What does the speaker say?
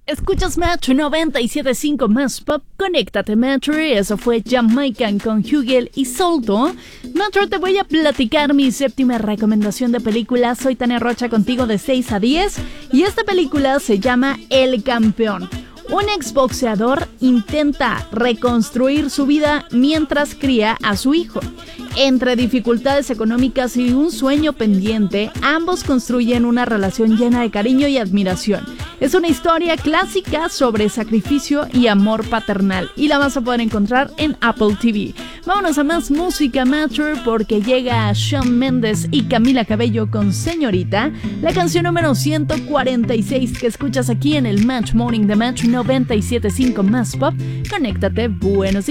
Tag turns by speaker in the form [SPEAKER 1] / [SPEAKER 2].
[SPEAKER 1] Escuchas Match 97.5 más pop, conéctate Metro, eso fue Jamaican con Hugel y Solto. Metro, te voy a platicar mi séptima recomendación de película. Soy Tania Rocha contigo de 6 a 10 y esta película se llama El Campeón. Un exboxeador intenta reconstruir su vida mientras cría a su hijo. Entre dificultades económicas y un sueño pendiente, ambos construyen una relación llena de cariño y admiración. Es una historia clásica sobre sacrificio y amor paternal y la vas a poder encontrar en Apple TV. Vámonos a más música Mature porque llega Shawn Mendes y Camila Cabello con Señorita, la canción número 146 que escuchas aquí en el Match Morning de Match 97.5 más pop. Conéctate, buenos días.